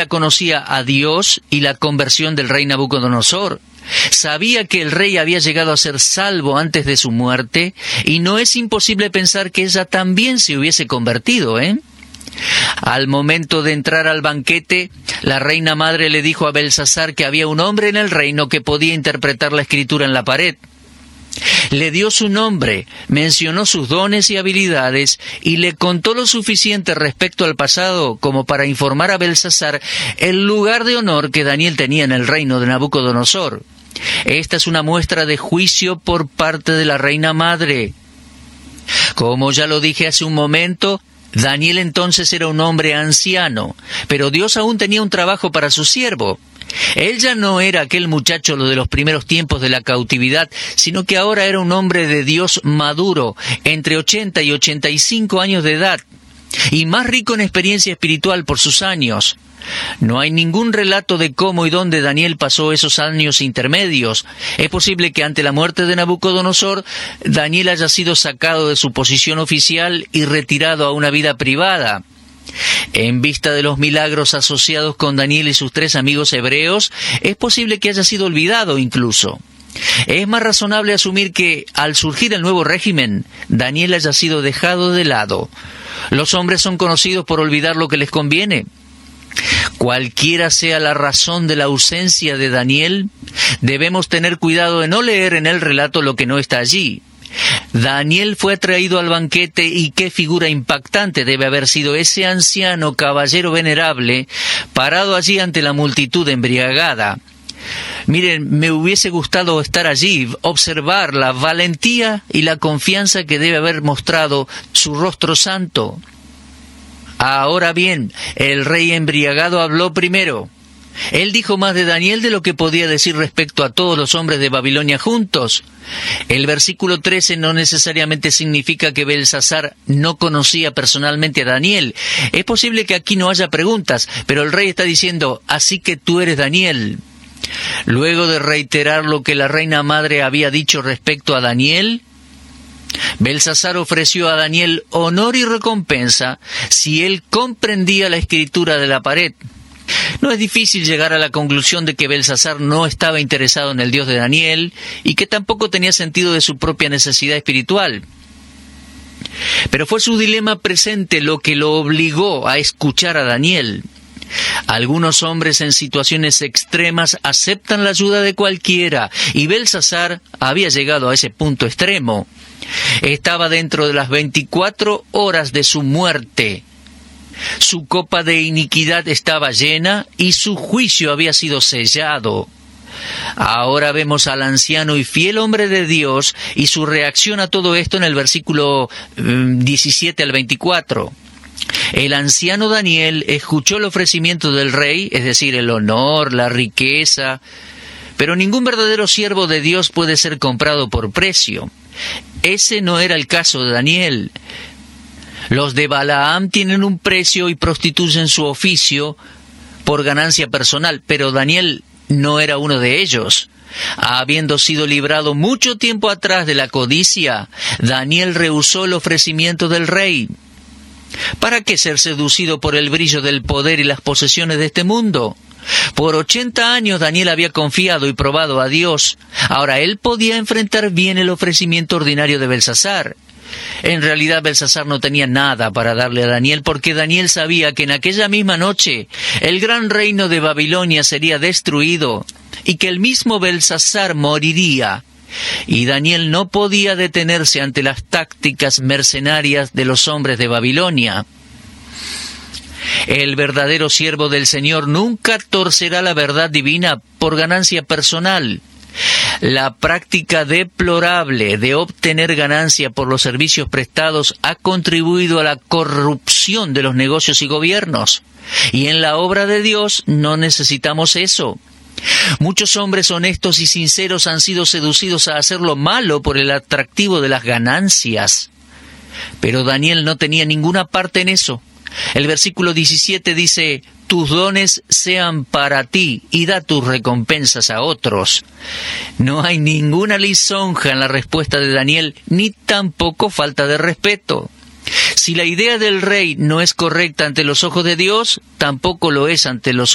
ya conocía a Dios y la conversión del rey Nabucodonosor. Sabía que el rey había llegado a ser salvo antes de su muerte, y no es imposible pensar que ella también se hubiese convertido, Al momento de entrar al banquete, la reina madre le dijo a Belsasar que había un hombre en el reino que podía interpretar la escritura en la pared. Le dio su nombre, mencionó sus dones y habilidades y le contó lo suficiente respecto al pasado como para informar a Belsasar el lugar de honor que Daniel tenía en el reino de Nabucodonosor. Esta es una muestra de juicio por parte de la reina madre. Como ya lo dije hace un momento, Daniel entonces era un hombre anciano, pero Dios aún tenía un trabajo para su siervo. Él ya no era aquel muchacho de los primeros tiempos de la cautividad, sino que ahora era un hombre de Dios maduro, entre 80 y 85 años de edad, y más rico en experiencia espiritual por sus años. No hay ningún relato de cómo y dónde Daniel pasó esos años intermedios. Es posible que ante la muerte de Nabucodonosor, Daniel haya sido sacado de su posición oficial y retirado a una vida privada. En vista de los milagros asociados con Daniel y sus 3 amigos hebreos, es posible que haya sido olvidado incluso. Es más razonable asumir que, al surgir el nuevo régimen, Daniel haya sido dejado de lado. Los hombres son conocidos por olvidar lo que les conviene. Cualquiera sea la razón de la ausencia de Daniel, debemos tener cuidado de no leer en el relato lo que no está allí. Daniel fue atraído al banquete, y qué figura impactante debe haber sido ese anciano caballero venerable parado allí ante la multitud embriagada. Miren, me hubiese gustado estar allí, observar la valentía y la confianza que debe haber mostrado su rostro santo. Ahora bien, el rey embriagado habló primero. Él dijo más de Daniel de lo que podía decir respecto a todos los hombres de Babilonia juntos. El versículo 13 no necesariamente significa que Belsasar no conocía personalmente a Daniel. Es posible que aquí no haya preguntas, pero el rey está diciendo, así que tú eres Daniel. Luego de reiterar lo que la reina madre había dicho respecto a Daniel, Belsasar ofreció a Daniel honor y recompensa si él comprendía la escritura de la pared. No es difícil llegar a la conclusión de que Belsasar no estaba interesado en el Dios de Daniel y que tampoco tenía sentido de su propia necesidad espiritual. Pero fue su dilema presente lo que lo obligó a escuchar a Daniel. Algunos hombres en situaciones extremas aceptan la ayuda de cualquiera, y Belsasar había llegado a ese punto extremo. Estaba dentro de las 24 horas de su muerte. Su copa de iniquidad estaba llena y su juicio había sido sellado. Ahora vemos al anciano y fiel hombre de Dios y su reacción a todo esto en el versículo 17 al 24. El anciano Daniel escuchó el ofrecimiento del rey, es decir, el honor, la riqueza, pero ningún verdadero siervo de Dios puede ser comprado por precio. Ese no era el caso de Daniel. Los de Balaam tienen un precio y prostituyen su oficio por ganancia personal, pero Daniel no era uno de ellos. Habiendo sido librado mucho tiempo atrás de la codicia, Daniel rehusó el ofrecimiento del rey. ¿Para qué ser seducido por el brillo del poder y las posesiones de este mundo? Por 80 años Daniel había confiado y probado a Dios. Ahora él podía enfrentar bien el ofrecimiento ordinario de Belsasar. En realidad Belsasar no tenía nada para darle a Daniel, porque Daniel sabía que en aquella misma noche el gran reino de Babilonia sería destruido y que el mismo Belsasar moriría. Y Daniel no podía detenerse ante las tácticas mercenarias de los hombres de Babilonia. El verdadero siervo del Señor nunca torcerá la verdad divina por ganancia personal. La práctica deplorable de obtener ganancia por los servicios prestados ha contribuido a la corrupción de los negocios y gobiernos. Y en la obra de Dios no necesitamos eso. Muchos hombres honestos y sinceros han sido seducidos a hacer lo malo por el atractivo de las ganancias. Pero Daniel no tenía ninguna parte en eso. El versículo 17 dice, tus dones sean para ti y da tus recompensas a otros. No hay ninguna lisonja en la respuesta de Daniel, ni tampoco falta de respeto. Si la idea del rey no es correcta ante los ojos de Dios, tampoco lo es ante los